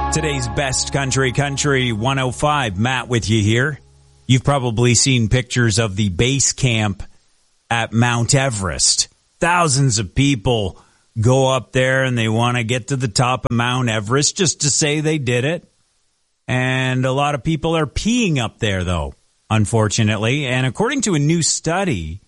Today's best country 105. Matt with you here. You've probably seen pictures of the base camp at Mount Everest. Thousands of people go up there and they want to get to the top of Mount Everest just to say they did it. And a lot of people are peeing up there, though, unfortunately. And according to a new study,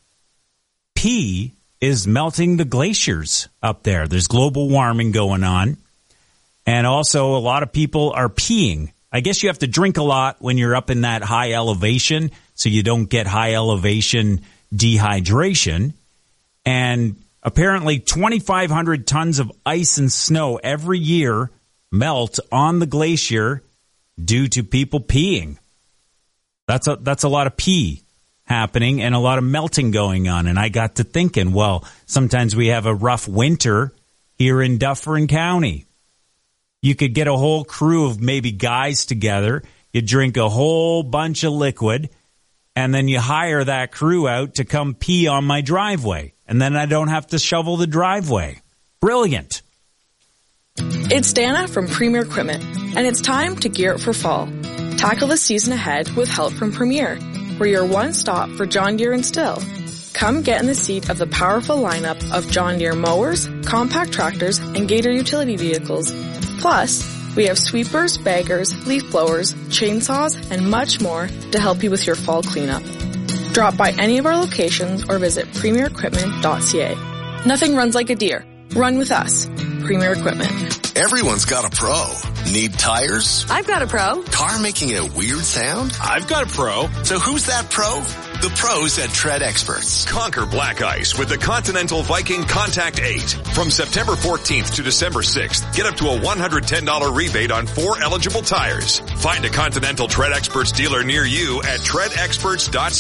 pee is melting the glaciers up there. There's global warming going on. And also, a lot of people are peeing. I guess you have to drink a lot when you're up in that high elevation so you don't get high elevation dehydration. And apparently 2,500 tons of ice and snow every year melt on the glacier due to people peeing. That's a lot of pee happening and a lot of melting going on. And I got to thinking, well, sometimes we have a rough winter here in Dufferin County. You could get a whole crew of maybe guys together. You drink a whole bunch of liquid, and then you hire that crew out to come pee on my driveway. And then I don't have to shovel the driveway. Brilliant. It's Dana from Premier Equipment, and it's time to gear up for fall. Tackle the season ahead with help from Premier. We're your one stop for John Deere and Stihl. Come get in the seat of the powerful lineup of John Deere mowers, compact tractors, and Gator utility vehicles. Plus, we have sweepers, baggers, leaf blowers, chainsaws, and much more to help you with your fall cleanup. Drop by any of our locations or visit premierequipment.ca. Nothing runs like a Deere. Run with us. Premier Equipment. Everyone's got a pro. Need tires? I've got a pro. Car making a weird sound? I've got a pro. So who's that pro? The pros at Tread Experts. Conquer black ice with the Continental Viking Contact 8. From September 14th to December 6th, get up to a $110 rebate on 4 eligible tires. Find a Continental Tread Experts dealer near you at treadexperts.ca.